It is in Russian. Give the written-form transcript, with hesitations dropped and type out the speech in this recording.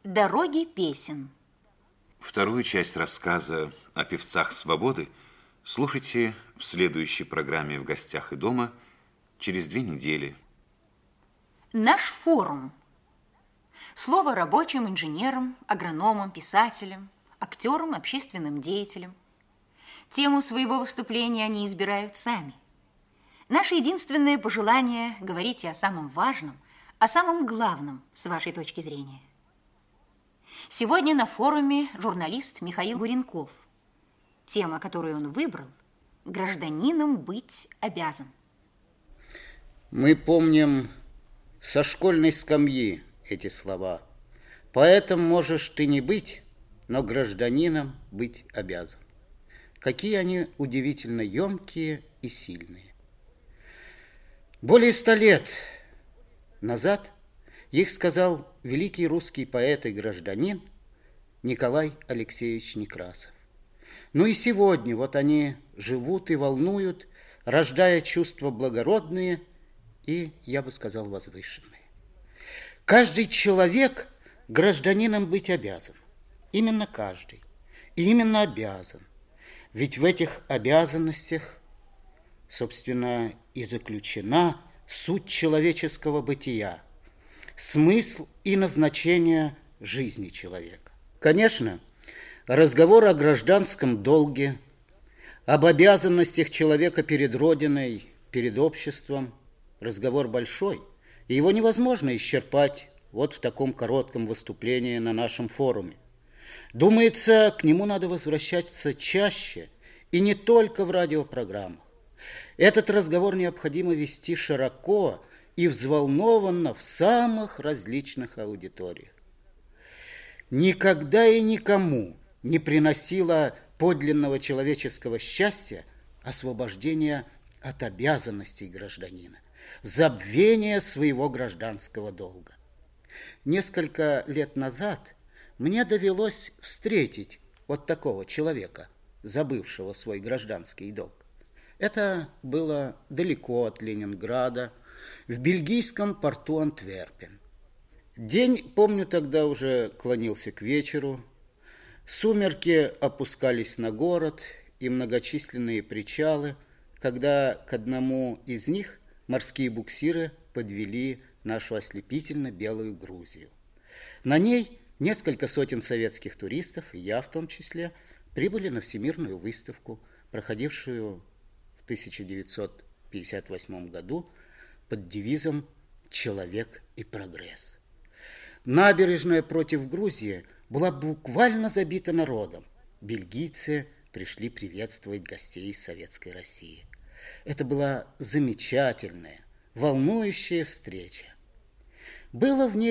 Дороги песен. Вторую часть рассказа о певцах свободы слушайте в следующей программе «В гостях и дома» через 2 недели. Наш форум. Слово рабочим, инженерам, агрономам, писателям, актерам, общественным деятелям. Тему своего выступления они избирают сами. Наше единственное пожелание – говорите о самом важном, о самом главном с вашей точки зрения. Сегодня на форуме журналист Михаил Гуренков. Тема, которую он выбрал – гражданином быть обязан. Мы помним со школьной скамьи эти слова. Поэтом можешь ты не быть, но гражданином быть обязан. Какие они удивительно емкие и сильные. Более 100 лет назад их сказал великий русский поэт и гражданин Николай Алексеевич Некрасов. Ну и сегодня вот они живут и волнуют, рождая чувства благородные и, я бы сказал, возвышенные. Каждый человек гражданином быть обязан. Именно каждый. И именно обязан. Ведь в этих обязанностях, собственно, и заключена суть человеческого бытия, смысл и назначение жизни человека. Конечно, разговор о гражданском долге, об обязанностях человека перед Родиной, перед обществом, разговор большой, и его невозможно исчерпать вот в таком коротком выступлении на нашем форуме. Думается, к нему надо возвращаться чаще и не только в радиопрограммах. Этот разговор необходимо вести широко и взволнованно в самых различных аудиториях. Никогда и никому не приносило подлинного человеческого счастья освобождение от обязанностей гражданина, забвение своего гражданского долга. Несколько лет назад мне довелось встретить вот такого человека, забывшего свой гражданский долг. Это было далеко от Ленинграда, в бельгийском порту Антверпен. День, помню, тогда уже клонился к вечеру. Сумерки опускались на город и многочисленные причалы, когда к одному из них морские буксиры подвели нашу ослепительно-белую Грузию. На ней несколько сотен советских туристов, и я в том числе, прибыли на Всемирную выставку, проходившую в 1958 году под девизом «Человек и прогресс». Набережная против Грузии была буквально забита народом. Бельгийцы пришли приветствовать гостей из Советской России. Это была замечательная, волнующая встреча. Было в ней